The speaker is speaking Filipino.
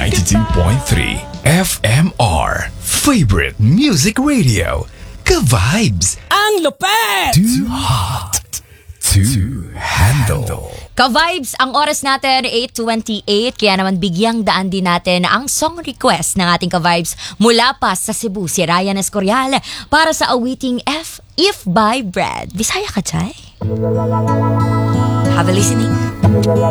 92.3 FMR Favorite Music Radio. Ka-vibes. Ang lupet! Too hot to handle. Ka-vibes, ang oras natin 8:28, kaya naman bigyang daan din natin ang song request ng ating ka-vibes mula pa sa Cebu, si Ryan Escorial, para sa awiting If by Brad. Bisaya ka, Chay? Have a listening.